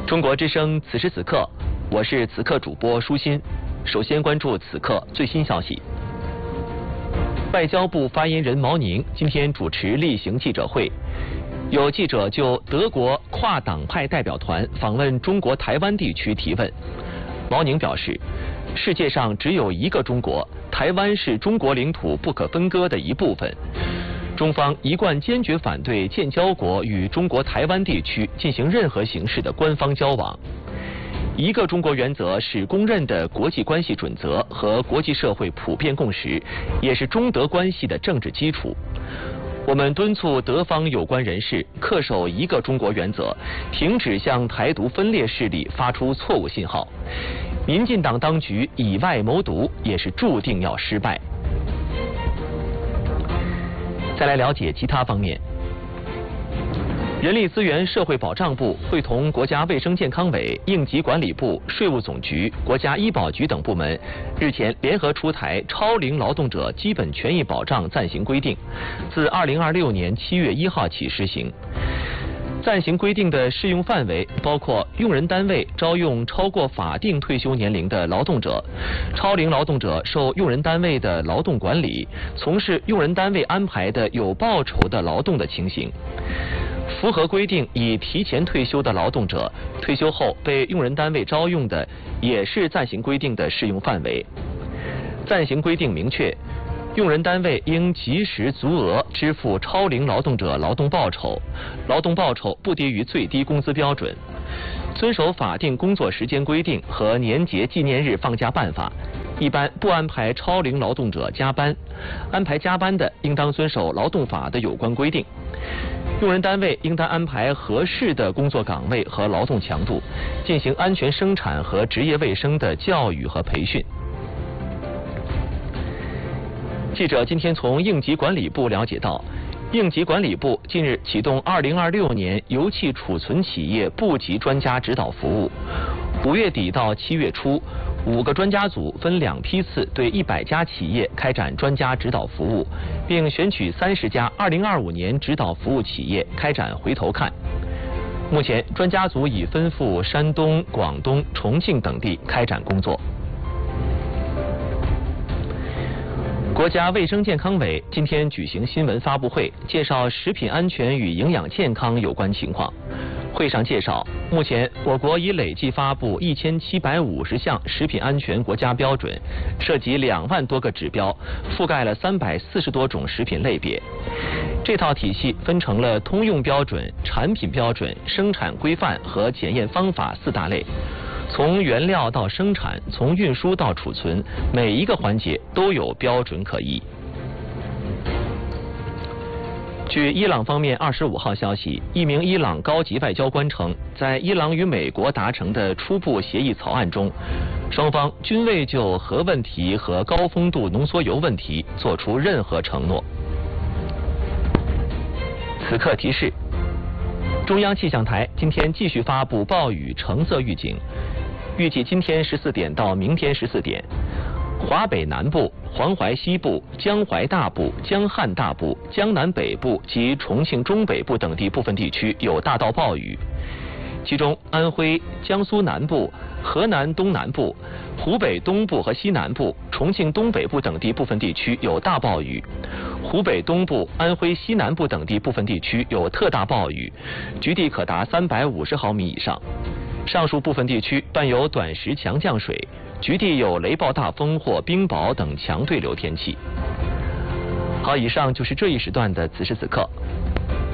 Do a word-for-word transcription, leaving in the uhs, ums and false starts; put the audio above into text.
中国之声此时此刻，我是此刻主播舒心。首先关注此刻最新消息。外交部发言人毛宁今天主持例行记者会，有记者就德国跨党派代表团访问中国台湾地区提问。毛宁表示，世界上只有一个中国，台湾是中国领土不可分割的一部分。中方一贯坚决反对建交国与中国台湾地区进行任何形式的官方交往。一个中国原则是公认的国际关系准则和国际社会普遍共识，也是中德关系的政治基础。我们敦促德方有关人士恪守一个中国原则，停止向台独分裂势力发出错误信号。民进党当局以外谋独，也是注定要失败。再来了解其他方面。人力资源社会保障部会同国家卫生健康委、应急管理部、税务总局、国家医保局等部门日前联合出台《超龄劳动者基本权益保障暂行规定》，自二零二六年七月一号起施行。暂行规定的适用范围包括用人单位招用超过法定退休年龄的劳动者，超龄劳动者受用人单位的劳动管理，从事用人单位安排的有报酬的劳动的情形。符合规定已提前退休的劳动者，退休后被用人单位招用的，也是暂行规定的适用范围。暂行规定明确，用人单位应及时足额支付超龄劳动者劳动报酬，劳动报酬不低于最低工资标准，遵守法定工作时间规定和年节纪念日放假办法。一般不安排超龄劳动者加班，安排加班的应当遵守劳动法的有关规定。用人单位应当安排合适的工作岗位和劳动强度，进行安全生产和职业卫生的教育和培训。记者今天从应急管理部了解到，应急管理部近日启动二零二六年油气储存企业部级专家指导服务，五月底到七月初，五个专家组分两批次对一百家企业开展专家指导服务，并选取三十家二零二五年指导服务企业开展回头看。目前，专家组已分赴山东、广东、重庆等地开展工作。国家卫生健康委今天举行新闻发布会，介绍食品安全与营养健康有关情况。会上介绍，目前我国已累计发布一千七百五十项食品安全国家标准，涉及两万多个指标，覆盖了三百四十多种食品类别。这套体系分成了通用标准、产品标准、生产规范和检验方法四大类。从原料到生产，从运输到储存，每一个环节都有标准可依。据伊朗方面二十五号消息，一名伊朗高级外交官称，在伊朗与美国达成的初步协议草案中，双方均未就核问题和高丰度浓缩铀问题作出任何承诺。此刻提示，中央气象台今天继续发布暴雨橙色预警，预计今天十四点到明天十四点，华北南部、黄淮西部、江淮大部、江汉大部、江南北部及重庆中北部等地部分地区有大到暴雨，其中安徽、江苏南部、河南东南部、湖北东部和西南部、重庆东北部等地部分地区有大暴雨，湖北东部、安徽西南部等地部分地区有特大暴雨，局地可达三百五十毫米以上。上述部分地区伴有短时强降水，局地有雷暴大风或冰雹等强对流天气。好，以上就是这一时段的此时此刻。